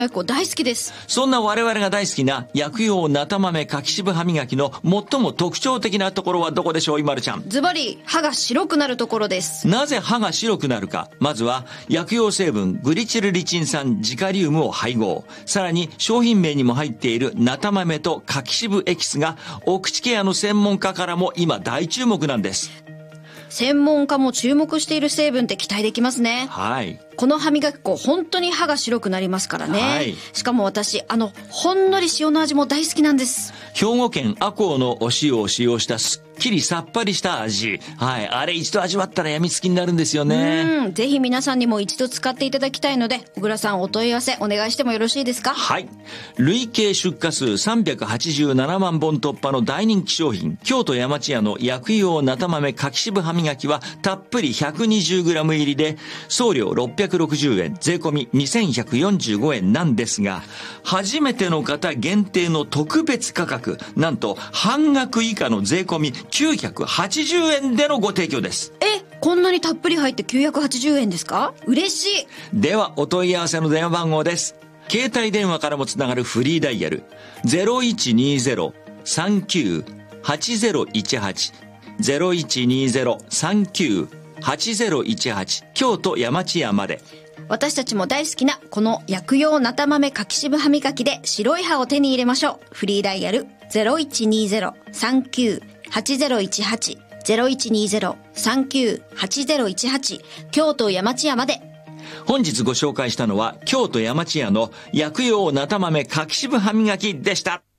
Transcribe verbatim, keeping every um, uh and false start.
結構大好きです。 そんな我々が大好きな薬用菜種豆柿渋歯磨きの最も特徴的なところはどこでしょう、いまるちゃん。 ズバリ歯が白くなるところです。 なぜ歯が白くなるか。まずは薬用成分グリチルリチン酸ジカリウムを配合。さらに商品名にも入っている菜種豆と柿渋エキスがお口ケアの専門家からも今大注目なんです。 専門家も注目している成分って期待できますね。 はい。 この歯磨き粉本当に歯が白くなりますからね。 はい。 しかも私あのほんのり塩の味も大好きなんです。 兵庫県赤穂のお塩を使用したすっきりさっぱりした味。はい。あれ一度味わったら病みつきになるんですよね。 うん。ぜひ皆さんにも一度使っていただきたいので、小倉さんお問い合わせお願いしてもよろしいですか？ はい。累計出荷数さんびゃくはちじゅうななまんぼん突破の大人気商品、京都山千屋の薬用菜種豆柿渋歯磨きはたっぷり ひゃくにじゅうグラム 入りで、送料ろっぴゃくろくじゅうえん、税込みにせんひゃくよんじゅうごえんなんですが、初めての方限定の特別価格、なんと半額以下の税込みきゅうひゃくはちじゅうえんでのご提供です。 え、こんなにたっぷり入ってきゅうひゃくはちじゅうえんですか？嬉しい。 ではお問い合わせの電話番号です。携帯電話からもつながるフリーダイヤル ゼロいちにゼロ さんきゅう はちゼロいちはち ゼロいちにゼロ さんきゅう はちゼロいちはち京都山千屋まで。 私たちも大好きなこの薬用菜種豆柿渋歯磨きで白い歯を手に入れましょう。フリーダイヤル ゼロいちにゼロ さんきゅう はちゼロいちはち ゼロいちにゼロ さんきゅう はちゼロいちはち京都山千屋まで。 本日ご紹介したのは京都山千屋の薬用菜種豆柿渋歯磨きでした。